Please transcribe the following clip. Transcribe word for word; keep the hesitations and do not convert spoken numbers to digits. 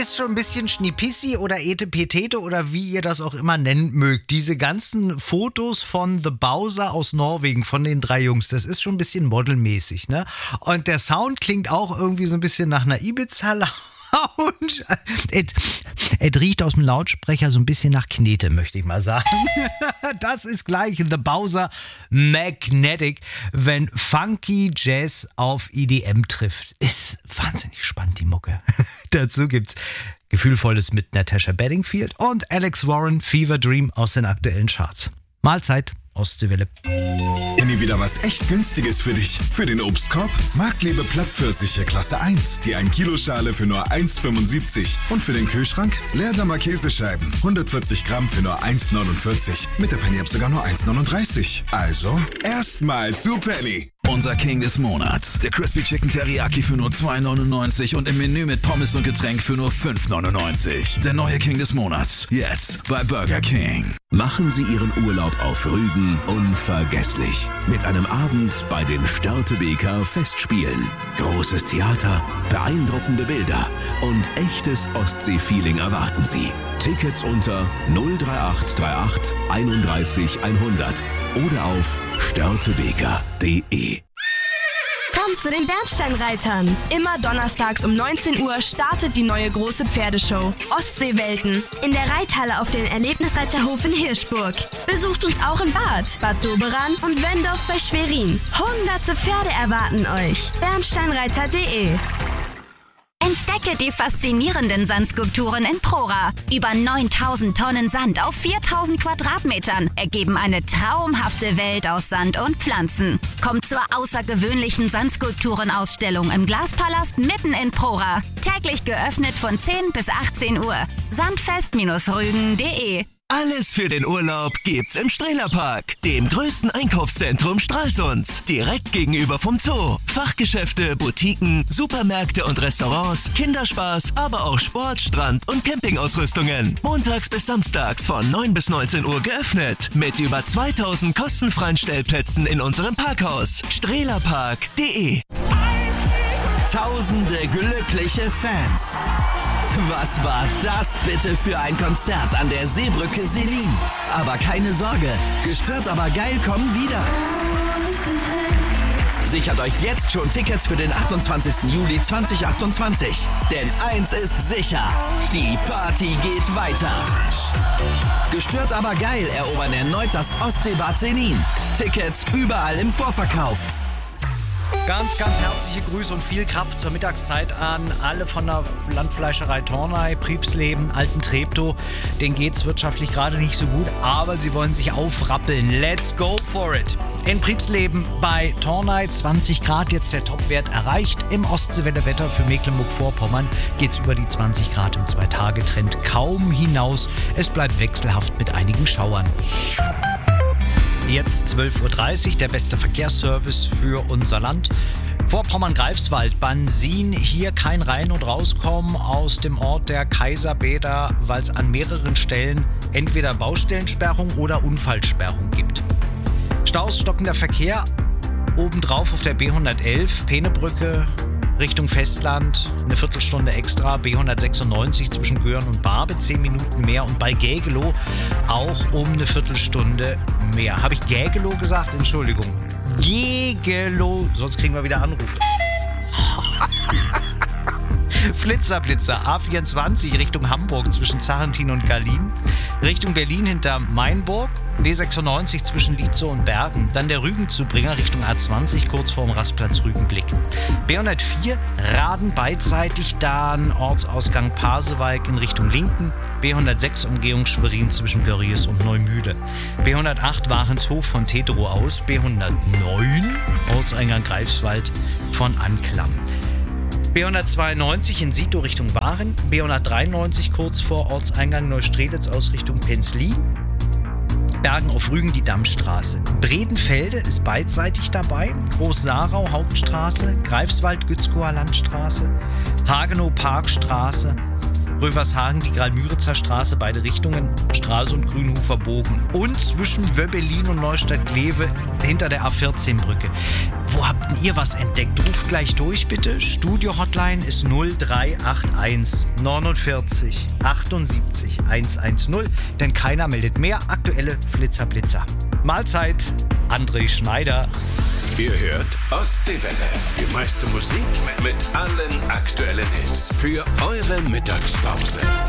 Ist schon ein bisschen Schniepissi oder Etepetete oder wie ihr das auch immer nennen mögt. Diese ganzen Fotos von The Bowser aus Norwegen, von den drei Jungs, das ist schon ein bisschen modelmäßig, ne? Und der Sound klingt auch irgendwie so ein bisschen nach einer Ibiza-Lounge. Es, es riecht aus dem Lautsprecher so ein bisschen nach Knete, möchte ich mal sagen. Das ist gleich The Bowser Magnetic, wenn Funky Jazz auf E D M trifft. Ist wahnsinnig spannend, die Mucke. Dazu gibt's Gefühlvolles mit Natasha Bedingfield und Alex Warren, Fever Dream aus den aktuellen Charts. Mahlzeit, Ostseewelle. Nie wieder was echt Günstiges für dich. Für den Obstkorb Marktlebe Plattpfirsiche Klasse eins, die ein Kilo Schale für nur eins Fünfundsiebzig. Und für den Kühlschrank Leerdammer Käsescheiben, hundertvierzig Gramm für nur eins neunundvierzig. Mit der Penny App sogar nur eins neununddreißig. Also erstmal zu Penny. Unser King des Monats. Der Crispy Chicken Teriyaki für nur zwei neunundneunzig und im Menü mit Pommes und Getränk für nur fünf neunundneunzig. Der neue King des Monats. Jetzt bei Burger King. Machen Sie Ihren Urlaub auf Rügen unvergesslich. Mit einem Abend bei den Störtebeker Festspielen. Großes Theater, beeindruckende Bilder und echtes Ostsee-Feeling erwarten Sie. Tickets unter null drei acht drei acht einunddreißig hundert oder auf störtebeker punkt de. Kommt zu den Bernsteinreitern. Immer donnerstags um neunzehn Uhr startet die neue große Pferdeshow Ostseewelten in der Reithalle auf dem Erlebnisreiterhof in Hirschburg. Besucht uns auch in Bad, Bad Doberan und Wendorf bei Schwerin. Hunderte Pferde erwarten euch. bernsteinreiter punkt de. Entdecke die faszinierenden Sandskulpturen in Prora. Über neuntausend Tonnen Sand auf viertausend Quadratmetern ergeben eine traumhafte Welt aus Sand und Pflanzen. Kommt zur außergewöhnlichen Sandskulpturenausstellung im Glaspalast mitten in Prora. Täglich geöffnet von zehn bis achtzehn Uhr. sandfest Rügen punkt de. Alles für den Urlaub gibt's im Strehlerpark, dem größten Einkaufszentrum Stralsunds. Direkt gegenüber vom Zoo. Fachgeschäfte, Boutiquen, Supermärkte und Restaurants, Kinderspaß, aber auch Sport, Strand- und Campingausrüstungen. Montags bis samstags von neun bis neunzehn Uhr geöffnet. Mit über zweitausend kostenfreien Stellplätzen in unserem Parkhaus. strehlerpark punkt de. Tausende glückliche Fans. Was war das bitte für ein Konzert an der Seebrücke Selin? Aber keine Sorge, gestört aber geil kommen wieder. Sichert euch jetzt schon Tickets für den achtundzwanzigsten Juli zweitausendachtundzwanzig. Denn eins ist sicher, die Party geht weiter. Gestört aber geil erobern erneut das Ostseebad Selin. Tickets überall im Vorverkauf. Ganz, ganz herzliche Grüße und viel Kraft zur Mittagszeit an alle von der Landfleischerei Tornay, Priebsleben, Alten Treptow. Denen geht's wirtschaftlich gerade nicht so gut, aber sie wollen sich aufrappeln. Let's go for it! In Priebsleben bei Tornay zwanzig Grad, jetzt der Topwert erreicht. Im Ostseewelle-Wetter für Mecklenburg-Vorpommern geht's über die zwanzig Grad im Zwei-Tage-Trend kaum hinaus. Es bleibt wechselhaft mit einigen Schauern. Jetzt zwölf Uhr dreißig, der beste Verkehrsservice für unser Land. Vorpommern-Greifswald, Bansin, hier kein Rein- und Rauskommen aus dem Ort der Kaiserbäder, weil es an mehreren Stellen entweder Baustellensperrung oder Unfallsperrung gibt. Staus, stockender Verkehr, obendrauf auf der B hundertelf, Peenebrücke Richtung Festland, eine Viertelstunde extra, B hundertsechsundneunzig zwischen Göhren und Barbe, zehn Minuten mehr und bei Gägelow auch um eine Viertelstunde mehr. Habe ich Gägelow gesagt? Entschuldigung. Gägelow, sonst kriegen wir wieder Anrufe. Flitzer, Blitzer, A vierundzwanzig Richtung Hamburg zwischen Zarentin und Gallien, Richtung Berlin hinter Mainburg, B sechsundneunzig zwischen Lietzow und Bergen, dann der Rügenzubringer Richtung A zwanzig kurz vorm Rastplatz Rügenblick. B hundertvier Raden beidseitig, dann Ortsausgang Pasewalk in Richtung Linken, B hundertsechs Umgehung Schwerin zwischen Görries und Neumüde, B hundertacht Warenshof von Teterow aus, B hundertneun Ortseingang Greifswald von Anklam. B hundertzweiundneunzig in Sito Richtung Waren, B hundertdreiundneunzig kurz vor Ortseingang Neustrelitz aus Richtung Penzlin, Bergen auf Rügen die Dammstraße. Bredenfelde ist beidseitig dabei, Groß-Sarau Hauptstraße, Greifswald Gützkower Landstraße, Hagenow Parkstraße Rövershagen, die Graal-Müritzer Straße, beide Richtungen, Stralsund, Grünhofer Bogen. Und zwischen Wöbbelin und Neustadt-Glewe hinter der A vierzehn Brücke. Wo habt ihr was entdeckt? Ruft gleich durch, bitte. Studio-Hotline ist null drei acht eins neunundvierzig achtundsiebzig hundertzehn, denn keiner meldet mehr. Aktuelle Flitzer-Blitzer. Mahlzeit, André Schneider. Ihr hört Ostseewelle, die meiste Musik mit allen aktuellen Hits für eure Mittagspause.